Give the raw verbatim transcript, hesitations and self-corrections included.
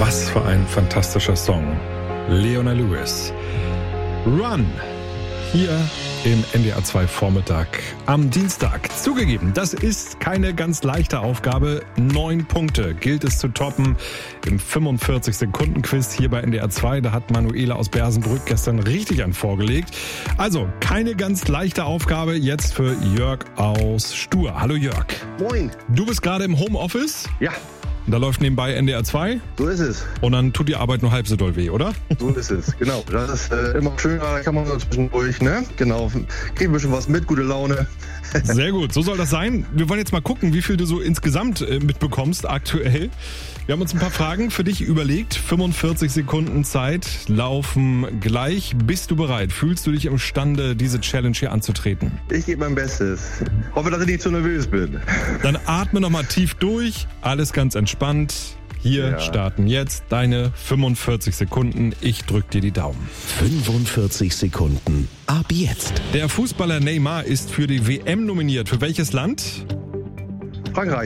Was für ein fantastischer Song. Leona Lewis. Run. Hier im N D R zwei Vormittag am Dienstag. Zugegeben, das ist keine ganz leichte Aufgabe. Neun Punkte gilt es zu toppen im fünfundvierzig-Sekunden-Quiz hier bei N D R zwei. Da hat Manuela aus Bersenbrück gestern richtig an vorgelegt. Also, keine ganz leichte Aufgabe jetzt für Jörg aus Stur. Hallo Jörg. Moin. Du bist gerade im Homeoffice? Ja. Da läuft nebenbei N D R zwei. So ist es. Und dann tut die Arbeit nur halb so doll weh, oder? So ist es, genau. Das ist äh, immer schön, da kann man so zwischendurch, ne? Genau. Kriegt ein bisschen was mit, gute Laune. Sehr gut, so soll das sein. Wir wollen jetzt mal gucken, wie viel du so insgesamt äh, mitbekommst aktuell. Wir haben uns ein paar Fragen für dich überlegt. fünfundvierzig Sekunden Zeit laufen gleich. Bist du bereit? Fühlst du dich imstande, diese Challenge hier anzutreten? Ich gebe mein Bestes. Hoffe, dass ich nicht zu nervös bin. Dann atme nochmal tief durch. Alles ganz entspannt. Hier Ja. starten jetzt deine fünfundvierzig Sekunden. Ich drück dir die Daumen. fünfundvierzig Sekunden. Ab jetzt. Der Fußballer Neymar ist für die W M nominiert. Für welches Land? Frankreich.